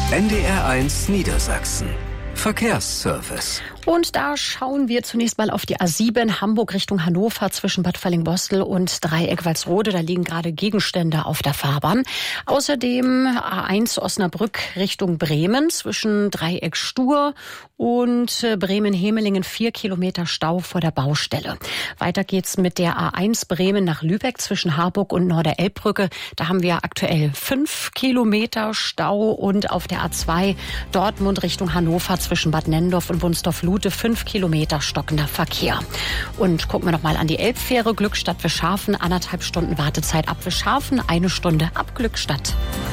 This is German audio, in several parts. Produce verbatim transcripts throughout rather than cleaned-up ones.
N D R eins Niedersachsen. Verkehrsservice. Und da schauen wir zunächst mal auf die A sieben Hamburg Richtung Hannover zwischen Bad Fallingbostel und Dreieck-Walsrode. Da liegen gerade Gegenstände auf der Fahrbahn. Außerdem A eins Osnabrück Richtung Bremen zwischen Dreieck-Stur und Bremen-Hemelingen vier Kilometer Stau vor der Baustelle. Weiter geht's mit der A eins Bremen nach Lübeck zwischen Harburg und Norderelbbrücke. Da haben wir aktuell fünf Kilometer Stau und auf der A zwei Dortmund Richtung Hannover zwischen Bad Nennendorf und Wunstorf-Lute fünf Kilometer stockender Verkehr. Und gucken wir noch mal an die Elbfähre Glückstadt Wischhafen. Anderthalb Stunden Wartezeit ab Wischhafen, eine Stunde ab Glückstadt.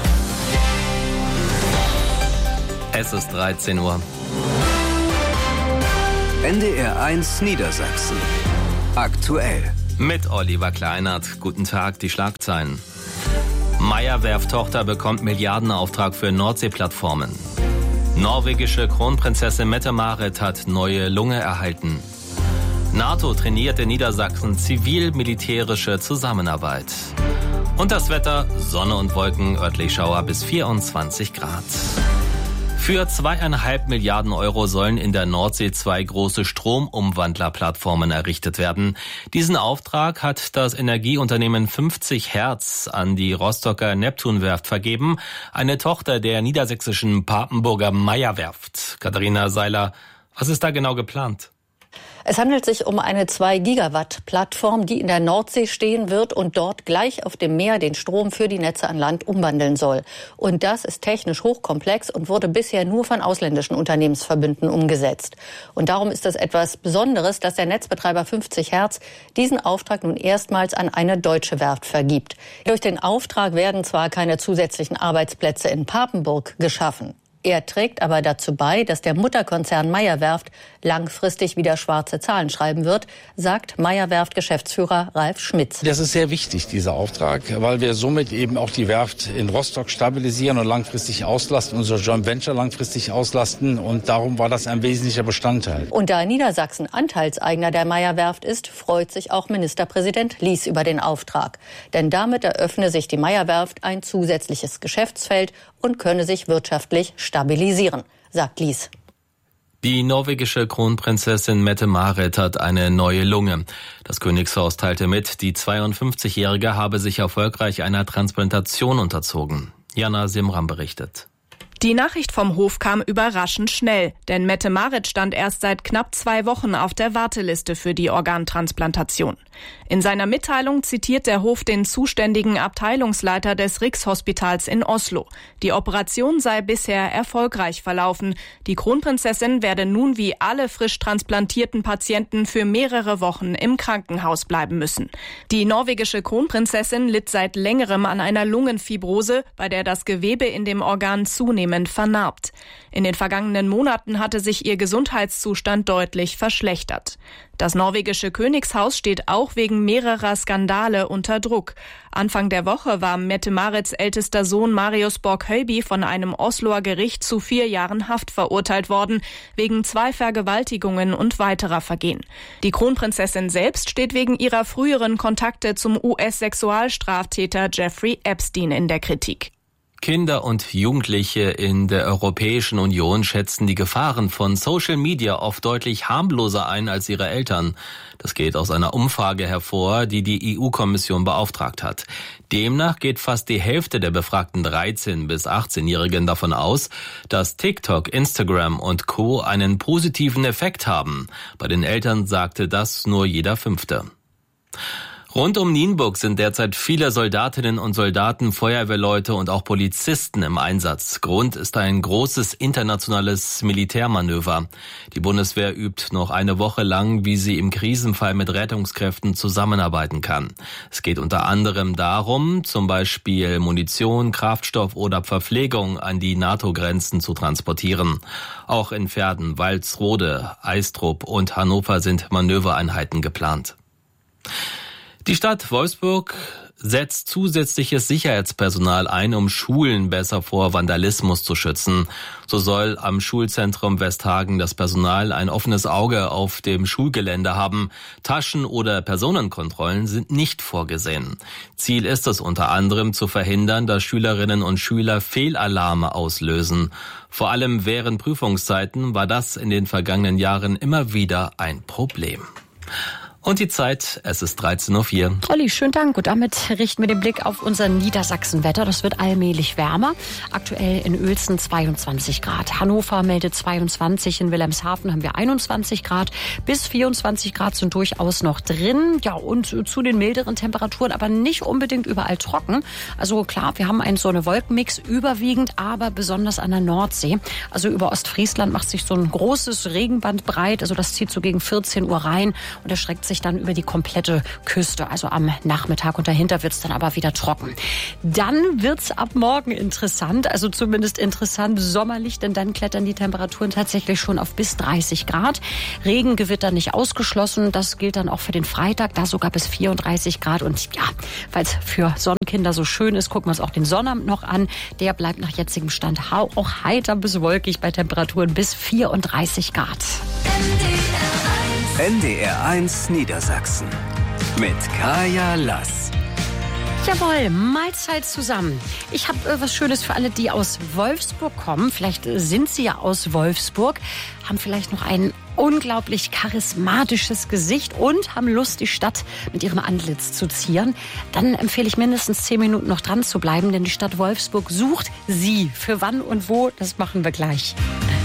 Es ist dreizehn Uhr. N D R eins Niedersachsen. Aktuell. Mit Oliver Kleinert. Guten Tag, die Schlagzeilen. Meyer-Werft-Tochter bekommt Milliardenauftrag für Nordseeplattformen. Norwegische Kronprinzessin Mette-Marit hat neue Lunge erhalten. NATO trainiert in Niedersachsen zivil-militärische Zusammenarbeit. Und das Wetter, Sonne und Wolken, örtlich Schauer bis vierundzwanzig Grad. Für zweieinhalb Milliarden Euro sollen in der Nordsee zwei große Stromumwandlerplattformen errichtet werden. Diesen Auftrag hat das Energieunternehmen fünfzig Hertz an die Rostocker Neptunwerft vergeben, eine Tochter der niedersächsischen Papenburger Meyer-Werft. Katharina Seiler, was ist da genau geplant? Es handelt sich um eine zwei Gigawatt Plattform, die in der Nordsee stehen wird und dort gleich auf dem Meer den Strom für die Netze an Land umwandeln soll. Und das ist technisch hochkomplex und wurde bisher nur von ausländischen Unternehmensverbünden umgesetzt. Und darum ist es etwas Besonderes, dass der Netzbetreiber fünfzig Hertz diesen Auftrag nun erstmals an eine deutsche Werft vergibt. Durch den Auftrag werden zwar keine zusätzlichen Arbeitsplätze in Papenburg geschaffen. Er trägt aber dazu bei, dass der Mutterkonzern Meyer-Werft langfristig wieder schwarze Zahlen schreiben wird, sagt Meyer-Werft-Geschäftsführer Ralf Schmitz. Das ist sehr wichtig, dieser Auftrag, weil wir somit eben auch die Werft in Rostock stabilisieren und langfristig auslasten, unser Joint Venture langfristig auslasten. Und darum war das ein wesentlicher Bestandteil. Und da Niedersachsen Anteilseigner der Meyer-Werft ist, freut sich auch Ministerpräsident Lies über den Auftrag. Denn damit eröffne sich die Meyer-Werft ein zusätzliches Geschäftsfeld und könne sich wirtschaftlich stabilisieren, sagt Lies. Die norwegische Kronprinzessin Mette-Marit hat eine neue Lunge. Das Königshaus teilte mit, die zweiundfünfzigjährige habe sich erfolgreich einer Transplantation unterzogen. Jana Simram berichtet. Die Nachricht vom Hof kam überraschend schnell, denn Mette-Marit stand erst seit knapp zwei Wochen auf der Warteliste für die Organtransplantation. In seiner Mitteilung zitiert der Hof den zuständigen Abteilungsleiter des Rikshospitals in Oslo. Die Operation sei bisher erfolgreich verlaufen. Die Kronprinzessin werde nun wie alle frisch transplantierten Patienten für mehrere Wochen im Krankenhaus bleiben müssen. Die norwegische Kronprinzessin litt seit längerem an einer Lungenfibrose, bei der das Gewebe in dem Organ zunehmend vernarbt. In den vergangenen Monaten hatte sich ihr Gesundheitszustand deutlich verschlechtert. Das norwegische Königshaus steht auch wegen mehrerer Skandale unter Druck. Anfang der Woche war Mette-Marits ältester Sohn Marius Borg-Høiby von einem Osloer Gericht zu vier Jahren Haft verurteilt worden, wegen zwei Vergewaltigungen und weiterer Vergehen. Die Kronprinzessin selbst steht wegen ihrer früheren Kontakte zum U S-Sexualstraftäter Jeffrey Epstein in der Kritik. Kinder und Jugendliche in der Europäischen Union schätzen die Gefahren von Social Media oft deutlich harmloser ein als ihre Eltern. Das geht aus einer Umfrage hervor, die die E U-Kommission beauftragt hat. Demnach geht fast die Hälfte der befragten dreizehn- bis achtzehnjährigen davon aus, dass TikTok, Instagram und Co. einen positiven Effekt haben. Bei den Eltern sagte das nur jeder Fünfte. Rund um Nienburg sind derzeit viele Soldatinnen und Soldaten, Feuerwehrleute und auch Polizisten im Einsatz. Grund ist ein großes internationales Militärmanöver. Die Bundeswehr übt noch eine Woche lang, wie sie im Krisenfall mit Rettungskräften zusammenarbeiten kann. Es geht unter anderem darum, zum Beispiel Munition, Kraftstoff oder Verpflegung an die NATO-Grenzen zu transportieren. Auch in Verden, Walsrode, Eistrup und Hannover sind Manövereinheiten geplant. Die Stadt Wolfsburg setzt zusätzliches Sicherheitspersonal ein, um Schulen besser vor Vandalismus zu schützen. So soll am Schulzentrum Westhagen das Personal ein offenes Auge auf dem Schulgelände haben. Taschen- oder Personenkontrollen sind nicht vorgesehen. Ziel ist es unter anderem zu verhindern, dass Schülerinnen und Schüler Fehlalarme auslösen. Vor allem während Prüfungszeiten war das in den vergangenen Jahren immer wieder ein Problem. Und die Zeit, es ist dreizehn Uhr vier. Olli, schönen Dank. Und damit richten wir den Blick auf unser Niedersachsenwetter. Das wird allmählich wärmer. Aktuell in Uelzen zweiundzwanzig Grad. Hannover meldet zweiundzwanzig. In Wilhelmshaven haben wir einundzwanzig Grad. Bis vierundzwanzig Grad sind durchaus noch drin. Ja, und zu den milderen Temperaturen, aber nicht unbedingt überall trocken. Also klar, wir haben einen Sonne-Wolken-Mix überwiegend, aber besonders an der Nordsee. Also über Ostfriesland macht sich so ein großes Regenband breit. Also das zieht so gegen vierzehn Uhr rein und erstreckt sich dann über die komplette Küste. Also am Nachmittag und dahinter wird es dann aber wieder trocken. Dann wird's ab morgen interessant, also zumindest interessant sommerlich, denn dann klettern die Temperaturen tatsächlich schon auf bis dreißig Grad. Regengewitter nicht ausgeschlossen. Das gilt dann auch für den Freitag, da sogar bis vierunddreißig Grad. Und ja, weil es für Sonnenkinder so schön ist, gucken wir uns auch den Sonnabend noch an. Der bleibt nach jetzigem Stand auch heiter bis wolkig bei Temperaturen bis vierunddreißig Grad. N D R eins Niedersachsen mit Kaya Lass. Jawohl, Mahlzeit zusammen. Ich habe äh, was Schönes für alle, die aus Wolfsburg kommen. Vielleicht äh, sind sie ja aus Wolfsburg, haben vielleicht noch ein unglaublich charismatisches Gesicht und haben Lust, die Stadt mit ihrem Antlitz zu zieren. Dann empfehle ich mindestens zehn Minuten noch dran zu bleiben, denn die Stadt Wolfsburg sucht sie. Für wann und wo, das machen wir gleich.